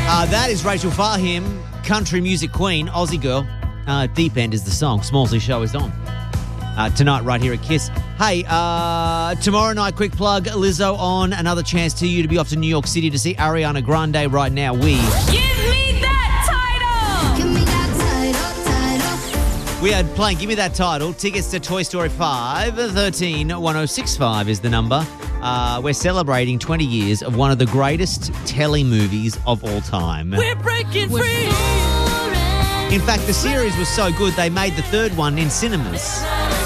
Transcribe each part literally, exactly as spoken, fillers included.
Uh, that is Rachel Fahim, country music queen, Aussie girl. Uh, Deep End is the song. Smallsy Show is on. Uh, tonight, right here at Kiss. Hey, uh, tomorrow night, quick plug, Lizzo on. Another chance to you to be off to New York City to see Ariana Grande right now. We... Give me that title! Give me that title, title. We are playing Give Me That Title. Tickets to Toy Story five. thirteen one oh six five is the number. Uh, we're celebrating twenty years of one of the greatest telly movies of all time. We're breaking free! In fact, the series was so good, they made the third one in cinemas.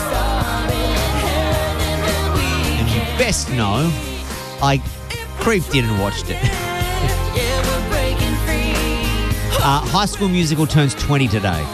And you best know, I creeped in and watched it. uh, High School Musical turns twenty today.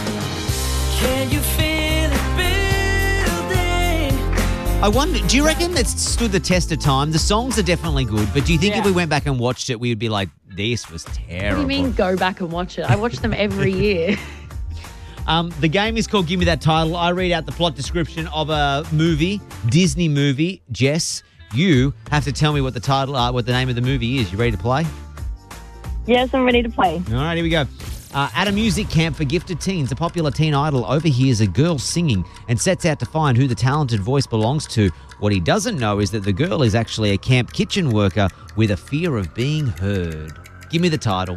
Can you feel it building? I wonder, do you reckon that's stood the test of time? The songs are definitely good, but do you think Yeah. if we went back and watched it, we would be like, this was terrible? What do you mean go back and watch it? I watch them every year. Um, the game is called Give Me That Title. I read out the plot description of a movie, Disney movie. Jess, you have to tell me what the title, uh, what the name of the movie is. You ready to play? Yes, I'm ready to play. All right, here we go. Uh, at a music camp for gifted teens, a popular teen idol overhears a girl singing and sets out to find who the talented voice belongs to. What he doesn't know is that the girl is actually a camp kitchen worker with a fear of being heard. Give me the title.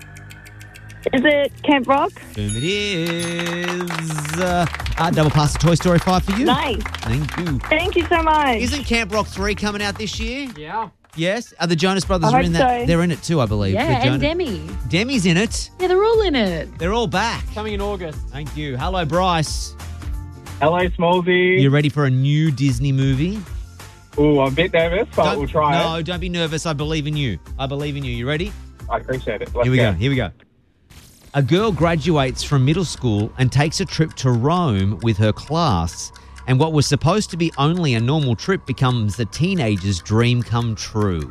Is it Camp Rock? Boom, it is. Uh, uh, double pass to Toy Story five for you. Nice. Thank you. Thank you so much. Isn't Camp Rock three coming out this year? Yeah. Yes? Are the Jonas Brothers I are in hope that? so. They're in it too, I believe. Yeah, The and Jonas- Demi. Demi's in it. Yeah, they're all in it. They're all back. Coming in August. Thank you. Hello, Bryce. Hello, Smallsy. You ready for a new Disney movie? Ooh, I'm a bit nervous, but Don't- we'll try No, it. don't be nervous. I believe in you. I believe in you. You ready? I appreciate it. Let's Here we go. go. Here we go. A girl graduates from middle school and takes a trip to Rome with her class. And what was supposed to be only a normal trip becomes the teenager's dream come true.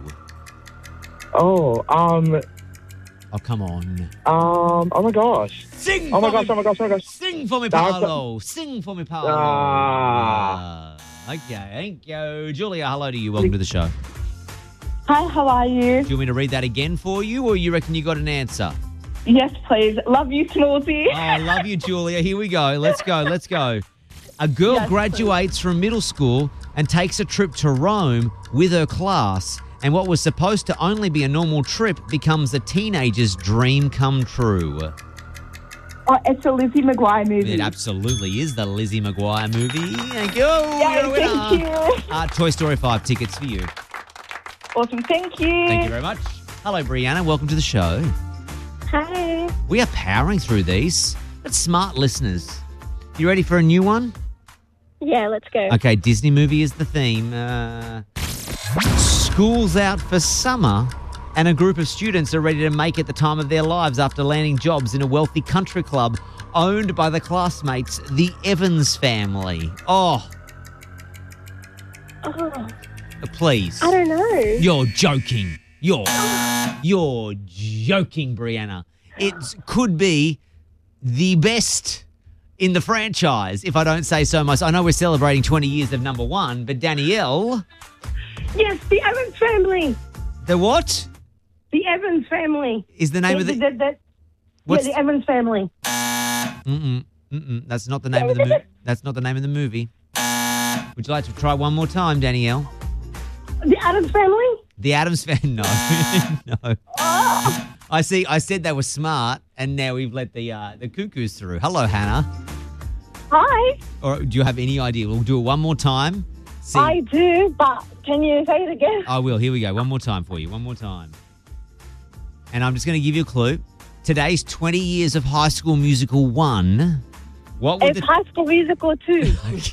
Oh, um, Oh, come on. um, oh my gosh. Sing Oh my for gosh, me. oh my gosh, oh my gosh. Sing for me, No, I Paolo. Sing for me, Paolo. Ah. Uh, okay, thank you. Julia, hello to you. Welcome to the show. Hi, how are you? Do you want me to read that again for you, or you reckon you got an answer? Yes, please. Love you, Smallsy. Oh, I love you, Julia. Here we go. Let's go. Let's go. A girl Yes, graduates from middle school and takes a trip to Rome with her class. And what was supposed to only be a normal trip becomes a teenager's dream come true. Oh, it's a Lizzie McGuire movie. It absolutely is the Lizzie McGuire movie. Thank you. Yay, You're a winner. thank you. Uh, Toy Story five tickets for you. Awesome, thank you. Thank you very much. Hello, Brianna. Welcome to the show. Hi. We are powering through these. That's smart listeners. You ready for a new one? Yeah, let's go. Okay, Disney movie is the theme. Uh, school's out for summer, and a group of students are ready to make it the time of their lives after landing jobs in a wealthy country club owned by the classmates, the Evans family. Oh, Oh, please. I don't know. You're joking. You're, you're joking, Brianna. It could be the best in the franchise, if I don't say so myself. I know we're celebrating twenty years of number one, but Danielle... Yes, the Evans family. The what? The Evans family. Is the name the, of the... the, the, yeah, What's- the Evans family. Mm-mm, mm-mm. That's not the name of the movie. That's not the name of the movie. Would you like to try one more time, Danielle? The Addams family? The Addams fan? No. No. I see. I said they were smart, and now we've let the uh, the cuckoos through. Hello, Hannah. Hi. Or do you have any idea? We'll do it one more time. See. I do, but can you say it again? I will. Here we go. One more time for you. One more time. And I'm just going to give you a clue. Today's twenty years of High School Musical one. What would It's the... High School Musical too.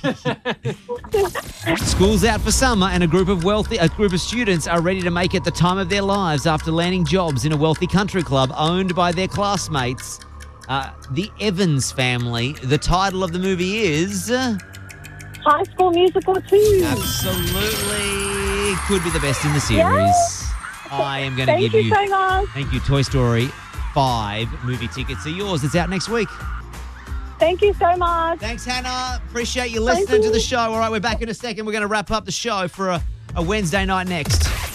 School's out for summer, and a group of wealthy, a group of students are ready to make it the time of their lives after landing jobs in a wealthy country club owned by their classmates, uh, the Evans family. The title of the movie is High School Musical too. absolutely could be the best in the series. Yeah. I am going to Thank give you you, so much. thank you. Toy Story five movie tickets are yours. It's out next week. Thank you so much. Thanks, Hannah. Appreciate you Thank listening you. to the show. All right, we're back in a second. We're going to wrap up the show for a, a Wednesday night next.